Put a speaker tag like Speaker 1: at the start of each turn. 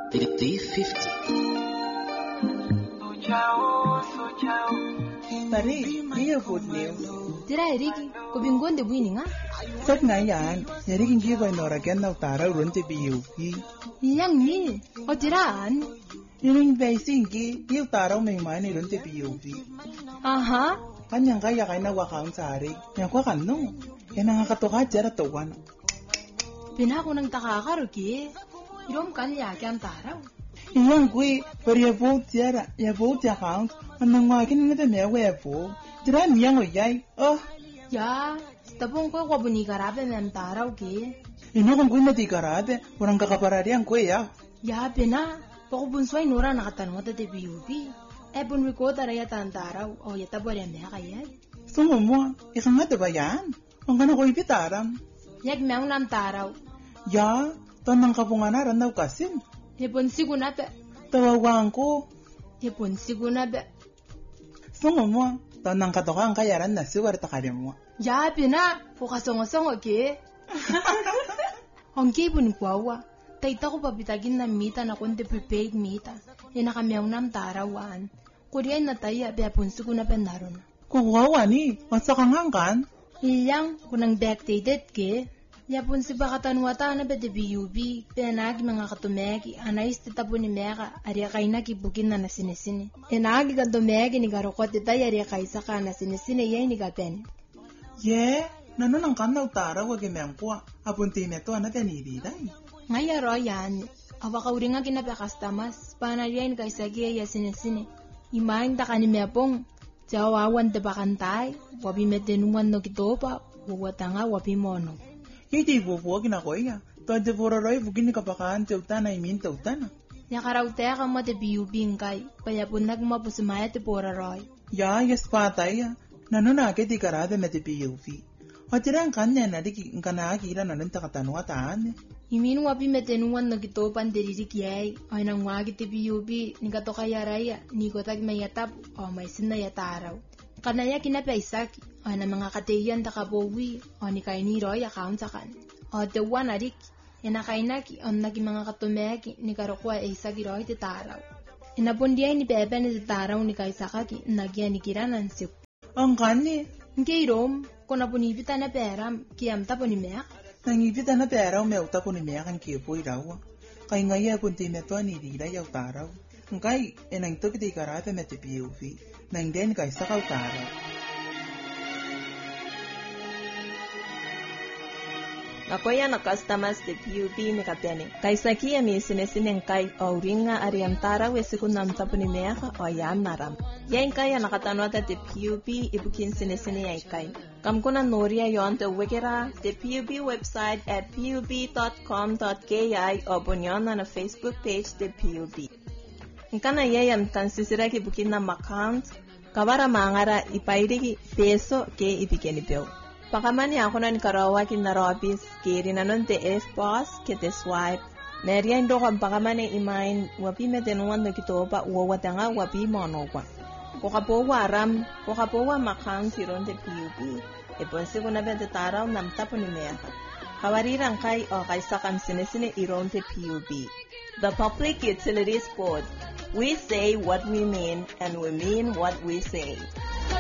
Speaker 1: Day 50.
Speaker 2: Tari, niyo good news.
Speaker 3: Tira eriki, kubingonde bwini nga?
Speaker 2: Sat nga yan, yarikin kiyo ko'y noragan na utara urunti biyuki.
Speaker 3: Iyang ni, o tiraan?
Speaker 2: Yun basing ki, iyo utara may mani urunti biyuki.
Speaker 3: Aha?
Speaker 2: Kanyang kaya kay na wakaon sari, yang kwa kano. Yan ang katuka jara tuwan.
Speaker 3: Pinako ng takakaro ki, irom kanya kyan taraw.
Speaker 2: Iyang kui, pero yabot account, anong wakin na dami webo. Tira niyang oyay, oh.
Speaker 3: Ya, tapong ko wabuni karabe ng taraw ki.
Speaker 2: Ino kung kui matikarabe, warang kakaparari ang kui ya.
Speaker 3: Ya, pina, pakubunsway nura nakatanong at TPUP. Ebon wiko taraya tan taraw, o yatabore me kayat.
Speaker 2: Sungo mo, ika nga diba yan? Ang gana ko ipitaram.
Speaker 3: Yag meong nam taraw.
Speaker 2: Ya, tanang kapunganaran daw kasim.
Speaker 3: Ebon siguna pe.
Speaker 2: Tawawang ko.
Speaker 3: Ebon siguna pe.
Speaker 2: Sungo mo, tanang katoka ang kayaran na siwar takarim mo.
Speaker 3: Ya, pina, pukasongo-songo ki. Ang kibon kwawa. Taita ko papitagin na mita na kundi prepaid mita. Inakamyaw nam tarawan. Kuriay na tayo, bepon siguna pe naron.
Speaker 2: Kuwawa ni, wasa kang hangkan?
Speaker 3: Iyang, kunang backdated ki. Yapon si bakatanwata na bete BUB, penagi mga katumegi, anais titapo ni meka, ari kay nakibukin na nasinisini. Enagi kantumegi ni garukot itay ari kay saka na sinisini yay ni gapen.
Speaker 2: Ye, nanon ang kanaw tara wag imengkwa, apunti neto na tenididay.
Speaker 3: Ngayaro yan, awakawri nga kinapakastamas, panariyan kay sagi ay sinisini. Imaing ta kanimepong, jawawan te bakantay, wabi metenuan no kitopa, wawatanga wabi mono.
Speaker 2: Hindi bubuwa kinakoy ya. Tuwad puraroy bugin ni kapakaan tiutana imin tiutana.
Speaker 3: Yakarautaya ka mo te BUB kay, payapon nagmapusumaya te puraroy.
Speaker 2: Ya, yes patay ya. Nanunake di karade me te PUV. O tirang kanya na di kanakira na nun takatanuataan.
Speaker 3: Imin wapi metenuan no kitopan diririk yay, ay nang wagi te BUB, ni kato kayaraya, ni kotag mayatap, o may sinayataraw. Kanaya kinapaisaki, o na mga kateyan takabowi, o ni kainiroy account sakan. O tewan arik, enakainaki, o nagi mga katumeki, ni karokwa isaki roy te taraw. Inapundiay ni pepe ni te taraw ni kaisakaki, nagyan ni kiranan sip.
Speaker 2: Ang kani,
Speaker 3: Ngeirom, kung napunipita na peram, kiyamta po ni Mek.
Speaker 2: nangipita na pera umeuta po ni mekan kipo irawa. Kay ngaya punti meto ni dida yaw taraw. Ngay, enang to kiti karate me te PUV. Nang den kay sakaw taraw.
Speaker 4: Nakoya na customers de PUB ni kapene. Kaysa kia mi sinesinen kay auringa ariam tara wesikun nam tapu ni meaka o yam naram. Yain kaya nakatanwata de PUB ibukin sinesine yay kay. Kamkuna noria yon te wekera de PUB website at pub.com.ki o bunyon na Facebook page de PUB. Nkana yayam tansisira ki bukin na account kabara mangara ipairiki peso ke ibikeni peo. Pakamani ako na nikarawa kinarobis kiri na nun te F-boss kete swipe. Meria indo kang pakamani imain wapi metenuan na kitopa uwawatanga wapi monokwa. Kukapowa aram, kukapowa makang siron te PUB. Iponsi ko na bete taraw nam tapo ni meka. Kawarirang kay o kay sakam sinesine iron te PUB. The Public Utilities Board. We say what we mean and we mean what we say.